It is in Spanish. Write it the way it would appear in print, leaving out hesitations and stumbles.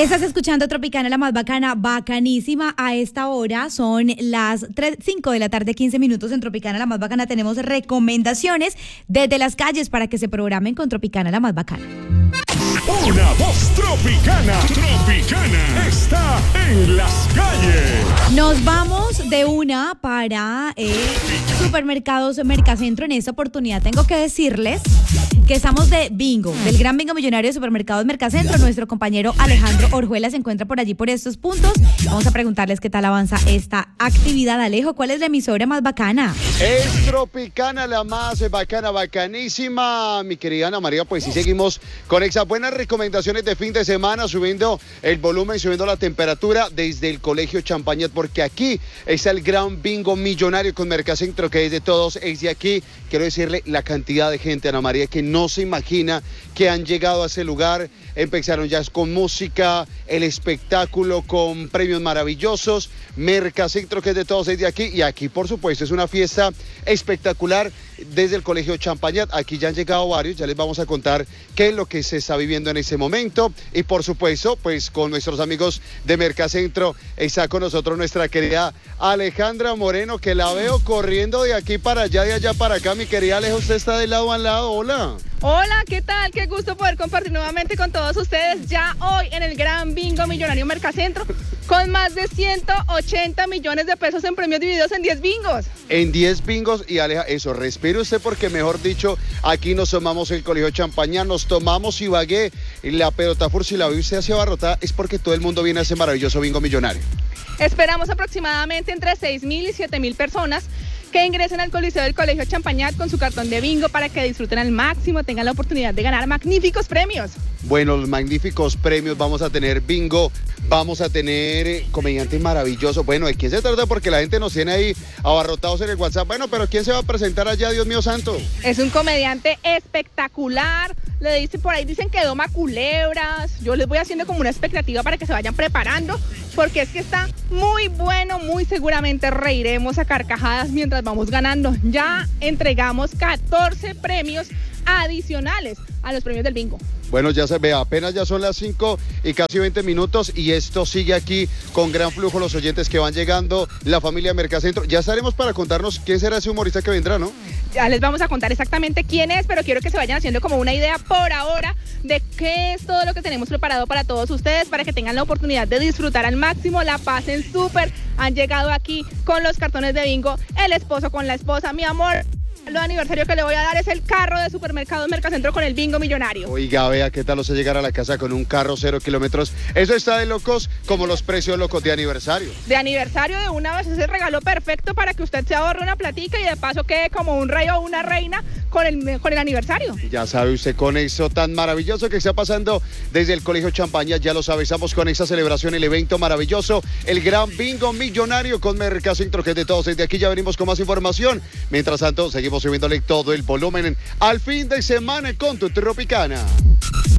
Estás escuchando Tropicana, la más bacana, bacanísima. A esta hora son las 5 de la tarde, 15 minutos en Tropicana, la más bacana. Tenemos recomendaciones desde las calles para que se programen con Tropicana, la más bacana. Una voz tropicana, tropicana, está en las calles. Nos vamos de una para Supermercados Mercacentro. En esta oportunidad tengo que decirles que estamos de bingo, del gran bingo millonario de Supermercados Mercacentro. Nuestro compañero Alejandro Orjuela se encuentra por allí, por estos puntos. Vamos a preguntarles qué tal avanza esta actividad. Alejo, ¿cuál es la emisora más bacana? Es Tropicana, la más bacana, bacanísima, mi querida Ana María. Pues sí, seguimos con esas buenas recomendaciones de fin de semana, subiendo el volumen, subiendo la temperatura desde el Colegio Champañat, porque aquí está el gran bingo millonario con Mercacentro, que es de todos, es de aquí. Quiero decirle la cantidad de gente, Ana María, que no se imagina que han llegado a ese lugar. Empezaron ya con música, el espectáculo con premios maravillosos. Mercacentro, que es de todos, es de aquí. Y aquí, por supuesto, es una fiesta espectacular desde el Colegio Champañat. Aquí ya han llegado varios, ya les vamos a contar qué es lo que se está viviendo en ese momento. Y por supuesto, pues con nuestros amigos de Mercacentro, está con nosotros nuestra querida Alejandra Moreno, que la veo corriendo de aquí para allá, de allá para acá. Mi querida Alejo, usted está de lado a lado. Hola. Hola, ¿qué tal? Qué gusto poder compartir nuevamente con todos ustedes ya hoy en el gran bingo millonario Mercacentro, con más de 180 millones de pesos en premios divididos en 10 bingos. En 10 bingos. Y Aleja, eso, respire usted, porque mejor dicho, aquí nos tomamos el Colegio Champañat, nos tomamos Ibagué, la pelota Fur. Si la ve usted hacia Barrotá, es porque todo el mundo viene a ese maravilloso bingo millonario. Esperamos aproximadamente entre 6.000 y 7.000 personas que ingresen al Coliseo del Colegio Champañat con su cartón de bingo para que disfruten al máximo, tengan la oportunidad de ganar magníficos premios. Bueno, los magníficos premios, vamos a tener bingo, vamos a tener comediante maravilloso. Bueno, ¿de quién se trata? Porque la gente nos tiene ahí abarrotados en el WhatsApp. Bueno, pero ¿quién se va a presentar allá, Dios mío santo? Es un comediante espectacular. Le dicen, por ahí dicen que doma culebras. Yo les voy haciendo como una expectativa para que se vayan preparando, porque es que está muy bueno, muy seguramente reiremos a carcajadas mientras vamos ganando. Ya entregamos 14 premios adicionales a los premios del bingo. Bueno, ya se ve, apenas ya son las 5 y casi 20 minutos y esto sigue aquí con gran flujo, los oyentes que van llegando, la familia Mercacentro. Ya estaremos para contarnos quién será ese humorista que vendrá, ¿no? Ya les vamos a contar exactamente quién es, pero quiero que se vayan haciendo como una idea por ahora de qué es todo lo que tenemos preparado para todos ustedes, para que tengan la oportunidad de disfrutar al máximo, la pasen súper. Han llegado aquí con los cartones de bingo, el esposo con la esposa. Mi amor, el aniversario que le voy a dar es el carro de Supermercados Mercacentro con el bingo millonario. Oiga, vea qué tal usted llegar a la casa con un carro 0 kilómetros. Eso está de locos, como los precios locos de aniversario. De aniversario de una vez, es el regalo perfecto para que usted se ahorre una platica y de paso quede como un rey o una reina con el aniversario. Ya sabe usted, con eso tan maravilloso que está pasando desde el Colegio Champañat, ya lo sabe, estamos con esa celebración, el evento maravilloso, el gran bingo millonario con Mercacentro, que es de todos. Desde aquí ya venimos con más información. Mientras tanto, seguimos subiéndole todo el volumen al fin de semana con tu Tropicana.